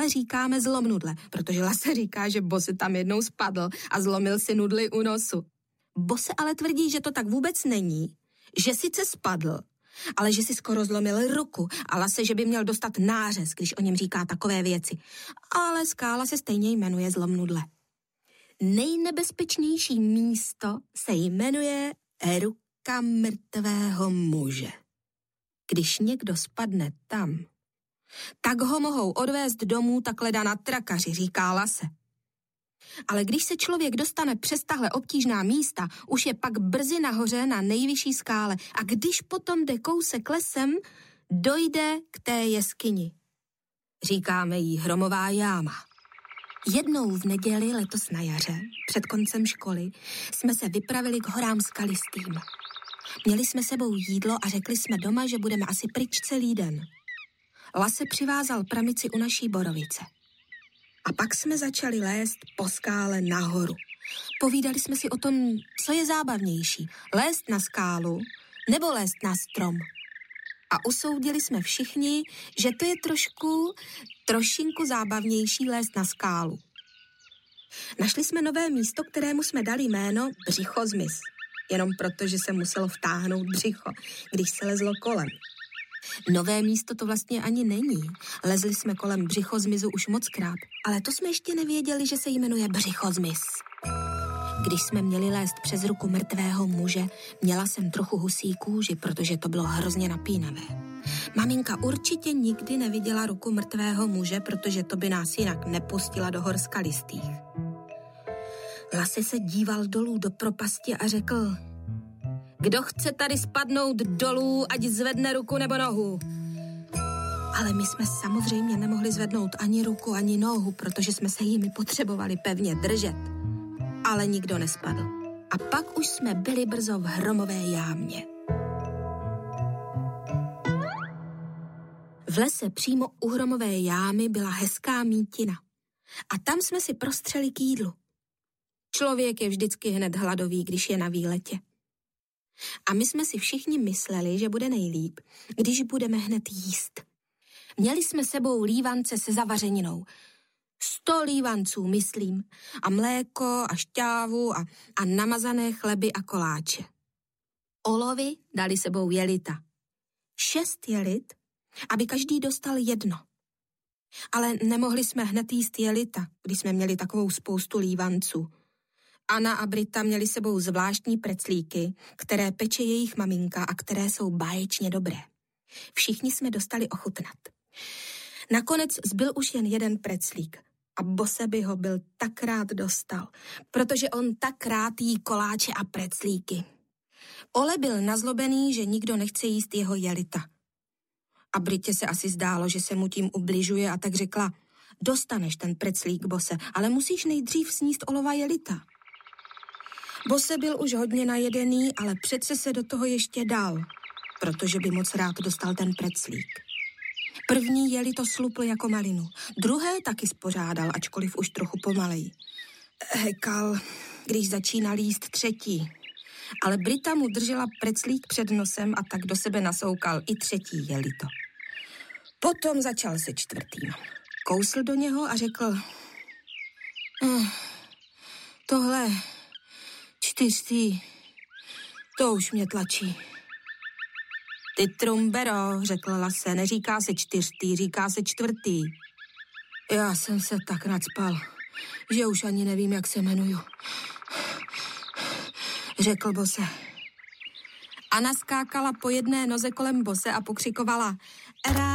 skále říkáme zlom nudle, protože Lase říká, že Bose tam jednou spadl a zlomil si nudli u nosu. Bose ale tvrdí, že to tak vůbec není, že sice spadl, ale že si skoro zlomil ruku a Lase, že by měl dostat nářez, když o něm říká takové věci. Ale skála se stejně jmenuje zlom nudle. Nejnebezpečnější místo se jmenuje ruka mrtvého muže. Když někdo spadne tam, tak ho mohou odvést domů takhle na trakaři, říká Lase. Ale když se člověk dostane přes tahle obtížná místa, už je pak brzy nahoře na nejvyšší skále a když potom jde kousek lesem, dojde k té jeskyni. Říkáme jí Hromová jáma. Jednou v neděli letos na jaře, před koncem školy, jsme se vypravili k horám skalistým. Měli jsme sebou jídlo a řekli jsme doma, že budeme asi pryč celý den. Lase přivázal pramici u naší borovice. A pak jsme začali lézt po skále nahoru. Povídali jsme si o tom, co je zábavnější, lézt na skálu nebo lézt na strom. A usoudili jsme všichni, že to je trošinku zábavnější lézt na skálu. Našli jsme nové místo, kterému jsme dali jméno Břichozmys. Jenom proto, že se muselo vtáhnout břicho, když se lezlo kolem. Nové místo to vlastně ani není. Lezli jsme kolem Břichozmyzu už mockrát, ale to jsme ještě nevěděli, že se jmenuje Břichozmys. Když jsme měli lézt přes ruku mrtvého muže, měla jsem trochu husí kůži, protože to bylo hrozně napínavé. Maminka určitě nikdy neviděla ruku mrtvého muže, protože to by nás jinak nepustila do hor skalistých. Lase se díval dolů do propasti a řekl: Kdo chce tady spadnout dolů, ať zvedne ruku nebo nohu. Ale my jsme samozřejmě nemohli zvednout ani ruku, ani nohu, protože jsme se jimi potřebovali pevně držet. Ale nikdo nespadl. A pak už jsme byli brzo v Hromové jámě. V lese přímo u Hromové jámy byla hezká mítina. A tam jsme si prostřeli k jídlu. Člověk je vždycky hned hladový, když je na výletě. A my jsme si všichni mysleli, že bude nejlíp, když budeme hned jíst. Měli jsme sebou lívance se zavařeninou. 100 lívanců, myslím, a mléko a šťávu a namazané chleby a koláče. Olovy dali sebou jelita. 6 jelit, aby každý dostal jedno. Ale nemohli jsme hned jíst jelita, když jsme měli takovou spoustu lívanců. Anna a Brita měli sebou zvláštní preclíky, které peče jejich maminka a které jsou báječně dobré. Všichni jsme dostali ochutnat. Nakonec zbyl už jen jeden preclík a Bose by ho byl tak rád dostal, protože on tak rád jí koláče a preclíky. Ole byl nazlobený, že nikdo nechce jíst jeho jelita. A Britě se asi zdálo, že se mu tím ubližuje a tak řekla: Dostaneš ten preclík, Bose, ale musíš nejdřív sníst Olova jelita. Bose byl už hodně najedený, ale přece se do toho ještě dal, protože by moc rád dostal ten preclík. První jelito slupl jako malinu, druhé taky spořádal, ačkoliv už trochu pomaleji. Hekal, když začínal jíst třetí, ale Brita mu držela preclík před nosem a tak do sebe nasoukal i třetí jelito. Potom začal se čtvrtým. Kousl do něho a řekl: Tohle 4, to už mě tlačí. Ty trumbero, řekl Lase, neříká se 4, říká se 4. Já jsem se tak nacpal, že už ani nevím, jak se jmenuju, řekl Bose. Anna skákala po jedné noze kolem Bose a pokřikovala: